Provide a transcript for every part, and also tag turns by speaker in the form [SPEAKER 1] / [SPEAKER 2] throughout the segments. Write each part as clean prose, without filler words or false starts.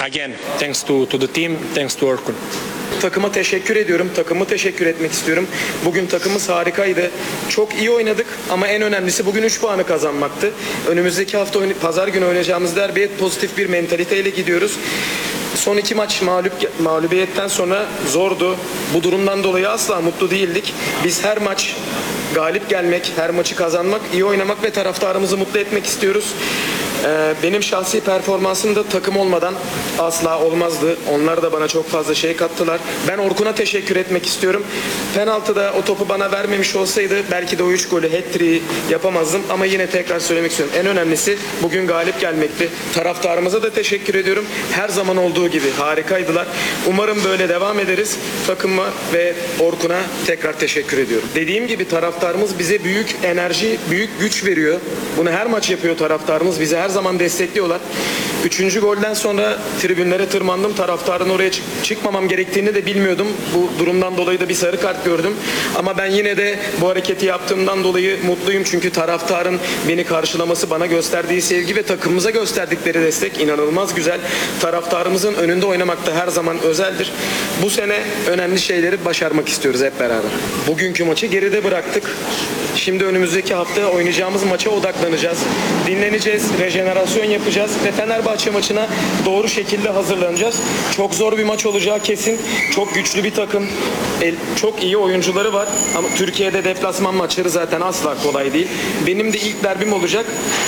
[SPEAKER 1] again, thanks to the team, thanks to Orkun.
[SPEAKER 2] Takıma teşekkür ediyorum. Takımı teşekkür etmek istiyorum. Bugün takımımız harikaydı. Çok iyi oynadık ama en önemlisi bugün 3 puanı kazanmaktı. Önümüzdeki hafta pazar günü oynayacağımız derbiye pozitif bir mentaliteyle gidiyoruz. Son 2 maç mağlubiyetten sonra zordu. Bu durumdan dolayı asla mutlu değildik. Biz her maç galip gelmek, her maçı kazanmak, iyi oynamak ve taraftarımızı mutlu etmek istiyoruz. Benim şahsi performansım da takım olmadan asla olmazdı. Onlar da bana çok fazla şey kattılar. Ben Orkun'a teşekkür etmek istiyorum. Penaltıda o topu bana vermemiş olsaydı belki de o 3 golü hat-trick'i yapamazdım. Ama yine tekrar söylemek istiyorum. En önemlisi bugün galip gelmekti. Taraftarımıza da teşekkür ediyorum. Her zaman olduğu gibi harikaydılar. Umarım böyle devam ederiz. Takıma ve Orkun'a tekrar teşekkür ediyorum. Dediğim gibi taraftarımız bize büyük enerji, büyük güç veriyor. Bunu her maç yapıyor taraftarımız. Bizi her zaman destekliyorlar. 3. golden sonra tribünlere tırmandım. Taraftarın oraya çıkmamam gerektiğini de bilmiyordum. Bu durumdan dolayı da bir sarı kart gördüm. Ama ben yine de bu hareketi yaptığımdan dolayı mutluyum. Çünkü taraftarın beni karşılaması, bana gösterdiği sevgi ve takımımıza gösterdikleri destek inanılmaz güzel. Taraftarımızın önünde oynamak da her zaman özeldir. Bu sene önemli şeyleri başarmak istiyoruz hep beraber. Bugünkü maçı geride bıraktık. Şimdi önümüzdeki hafta oynayacağımız maça odaklanacağız. Dinleneceğiz, rejenerasyon yapacağız ve Fenerbahçe maçına doğru şekilde hazırlanacağız. Çok zor bir maç olacağı kesin. Çok güçlü bir takım. Çok iyi oyuncuları var. Ama Türkiye'de deplasman maçları zaten asla kolay değil. Benim de ilk derbim olacak.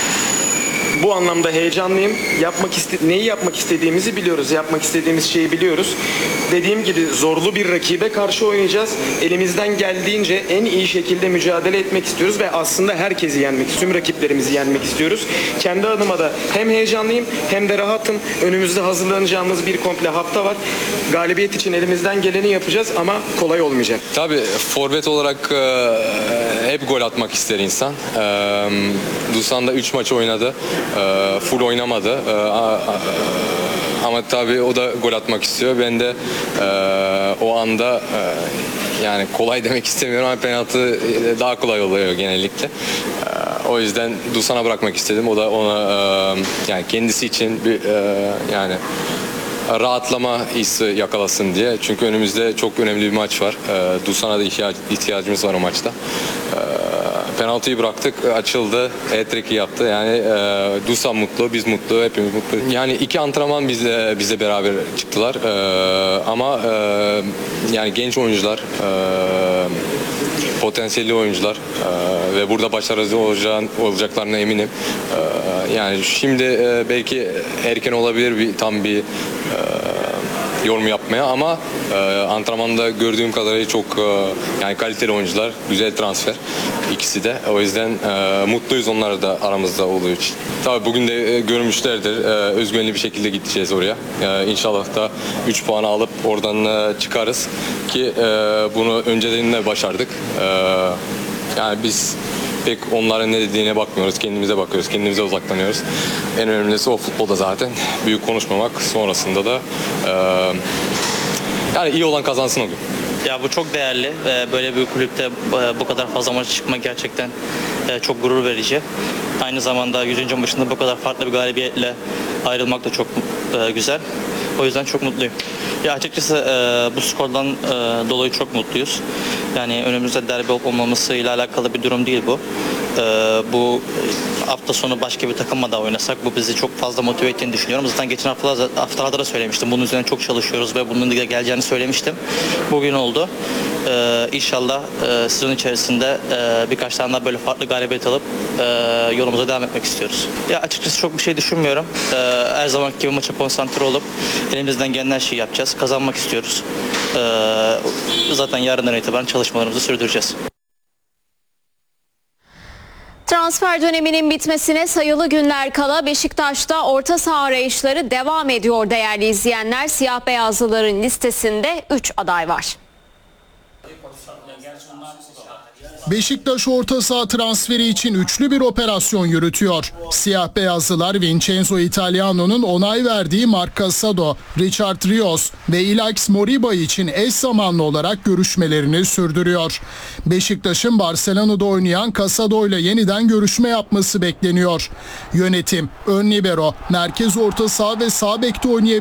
[SPEAKER 2] Bu anlamda heyecanlıyım. Neyi yapmak istediğimizi biliyoruz. Yapmak istediğimiz şeyi biliyoruz. Dediğim gibi zorlu bir rakibe karşı oynayacağız. Elimizden geldiğince en iyi şekilde mücadele etmek istiyoruz ve aslında herkesi yenmek, tüm rakiplerimizi yenmek istiyoruz. Kendi adıma da hem heyecanlıyım hem de rahatım. Önümüzde hazırlanacağımız bir komple hafta var. Galibiyet için elimizden geleni yapacağız ama kolay olmayacak.
[SPEAKER 3] Tabii forvet olarak hep gol atmak ister insan. Dusan da 3 maç oynadı. Full oynamadı. Ama tabii o da gol atmak istiyor. Ben de o anda yani kolay demek istemiyorum ama penaltı daha kolay oluyor genellikle. O yüzden Dusan'a bırakmak istedim. O da ona yani kendisi için bir yani rahatlama hissi yakalasın diye. Çünkü önümüzde çok önemli bir maç var. Dusan'a da ihtiyacımız var o maçta. Penaltıyı bıraktık, açıldı, hat-trick'i yaptı. Yani Dusan mutlu, biz mutlu, hepimiz mutlu. Yani 2 antrenman bizle beraber çıktılar. Ama yani genç oyuncular, potansiyelli oyuncular ve burada başarılı olacaklarına eminim. Yani şimdi belki erken olabilir tam bir yorum yapmaya ama antrenmanda gördüğüm kadarıyla çok yani kaliteli oyuncular, güzel transfer ikisi de. O yüzden mutluyuz onlar da aramızda olduğu için. Tabii bugün de görmüşlerdir. Özgüvenli bir şekilde gideceğiz oraya. İnşallah da 3 puanı alıp oradan çıkarız ki bunu önceden de başardık. Yani biz pek onların ne dediğine bakmıyoruz. Kendimize bakıyoruz. Kendimize odaklanıyoruz. En önemlisi o futbolda zaten. Büyük konuşmamak. Sonrasında da yani iyi olan kazansın o gün.
[SPEAKER 4] Ya bu çok değerli. Böyle bir kulüpte bu kadar fazla maça çıkmak gerçekten çok gurur verici. Aynı zamanda 100. maçında bu kadar farklı bir galibiyetle ayrılmak da çok güzel. O yüzden çok mutluyum. Ya açıkçası bu skordan dolayı çok mutluyuz. Yani önümüzde derbi olup olmamasıyla alakalı bir durum değil bu. Bu hafta sonu başka bir takımla da oynasak bu bizi çok fazla motive ettiğini düşünüyorum. Zaten geçen haftalarda da söylemiştim. Bunun üzerine çok çalışıyoruz ve bunun da geleceğini söylemiştim. Bugün oldu. İnşallah sezon içerisinde birkaç tane daha böyle farklı galibiyet alıp yolumuza devam etmek istiyoruz. Ya açıkçası çok bir şey düşünmüyorum. Her zamanki gibi maça konsantre olup elimizden gelen her şeyi yapacağız. Kazanmak istiyoruz. Zaten yarından itibaren çalışmalarımızı sürdüreceğiz.
[SPEAKER 5] Transfer döneminin bitmesine sayılı günler kala Beşiktaş'ta orta saha arayışları devam ediyor değerli izleyenler. Siyah beyazlıların listesinde 3 aday var.
[SPEAKER 6] Beşiktaş orta saha transferi için üçlü bir operasyon yürütüyor. Siyah beyazlılar Vincenzo Italiano'nun onay verdiği Marc Casado, Richard Rios ve Ilaix Moriba için eş zamanlı olarak görüşmelerini sürdürüyor. Beşiktaş'ın Barcelona'da oynayan Casado ile yeniden görüşme yapması bekleniyor. Yönetim, ön libero, merkez orta saha ve sağ bekte oynayabilecek